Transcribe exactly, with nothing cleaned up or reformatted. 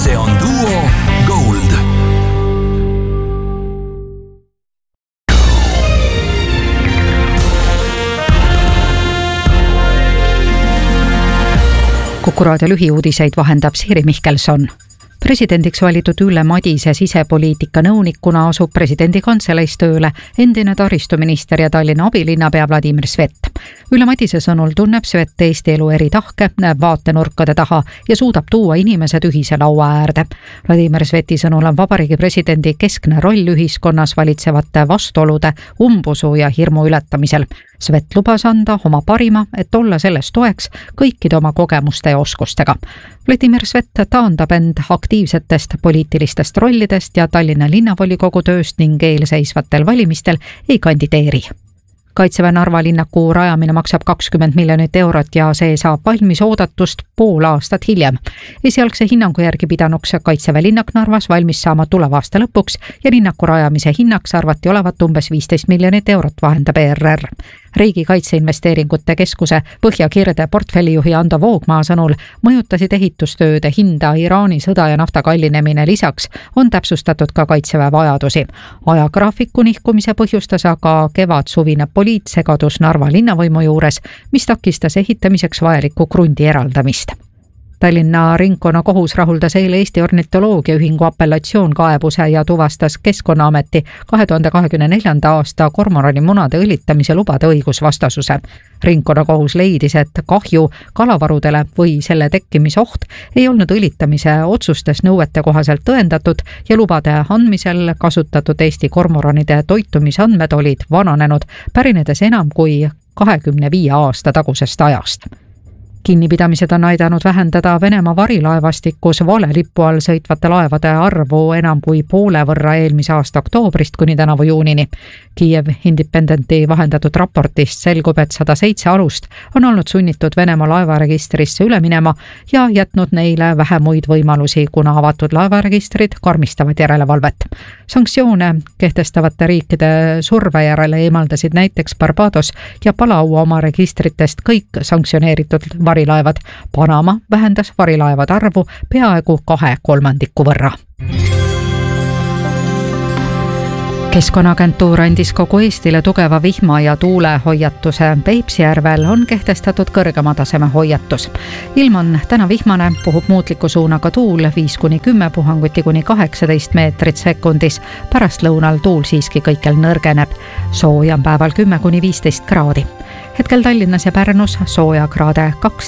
See on Duo Gold. Kuku raadio lühiuudiseid vahendab Siiri Mihkelson. Presidendiks valitud Ülle Madise sisepoliitika nõunikuna asub presidendi kantseleis tööle endine taristuminister ja Tallinna abilinnapea Vladimir Svet. Ülle Madise sõnul tunneb Svet Eesti elu eri tahke, näeb vaatenurkade taha ja suudab tuua inimesed ühise laua äärde. Vladimir Sveti sõnul on vabariigi presidendi keskne roll ühiskonnas valitsevate vastuolude, umbusu ja hirmu ületamisel. Svet lubas anda oma parima, et olla selles toeks kõikide oma kogemuste ja oskustega. Vladimir Svet taandab end aktiivsetest poliitilistest rollidest ja Tallinna linnavolikogu tööst ning eelseisvatel valimistel ei kandideeri. Kaitseväe Narva linnaku rajamine maksab kakskümmend miljonit eurot ja see saab valmis oodatust pool aastat hiljem. Esialgse hinnangu järgi pidanuks Kaitseväe linnak Narvas valmis saama tuleva aasta lõpuks ja linnaku rajamise hinnaks arvati olevat umbes viisteist miljonit eurot, vahendab E R R. Riigi Kaitseinvesteeringute Keskuse Põhja-Kirde portfellijuhi Ando Voogmaa sõnul mõjutasid ehitustööde hinda Iraani sõda ja nafta kallinemine, lisaks on täpsustatud ka Kaitseväe vajadusi. Ajagraafiku nihkumise põhjustas aga kevad-suvine poliitsegadus Narva linnavõimu juures, mis takistas ehitamiseks vajaliku krundi eraldamist. Tallinna ringkonnakohus rahuldas eile Eesti Ornitoloogiaühingu apellatsioonkaebuse ja tuvastas Keskkonnaameti kahe tuhande kahekümne neljanda aasta kormorani munade õlitamise lubade õigusvastasuse. Ringkonnakohus leidis, et kahju kalavarudele või selle tekkimisoht ei olnud õlitamise otsustes nõuete kohaselt tõendatud ja lubade andmisel kasutatud Eesti kormoranide toitumisandmed olid vananenud, pärinedes enam kui kahekümne viie aasta tagusest ajast. Kinnipidamised on aidanud vähendada Venemaa varilaevastikus vale lipu all sõitvate laevade arvu enam kui poole võrra eelmise aasta oktoobrist kuni tänavu juunini. Kiev Independenti vahendatud raportist selgub, et sada seitse alust on olnud sunnitud Venemaa laevaregistrisse üle minema ja jätnud neile vähe muid võimalusi, kuna avatud laevaregistrid karmistavad järelevalvet. Sanktsioone kehtestavate riikide surve järele eemaldasid näiteks Barbados ja Palau oma registritest kõik sanktsioneeritud varilaevad. Panama vähendas varilaevade arvu peaaegu kahe kolmandiku võrra. Keskkonnaagentuur andis kogu Eestile tugeva vihma ja tuule hoiatuse. Peipsijärvel on kehtestatud kõrgema taseme hoiatus. Ilm on täna vihmane, puhub muutliku suunaga tuul viis kuni kümme, puhanguti kuni kaheksateist meetrit sekundis. Pärast lõunal tuul siiski kõikjal nõrgeneb. Sooja on päeval kümme kuni viisteist kraadi. Hetkel Tallinnas ja Pärnus sooja kraade kaksteist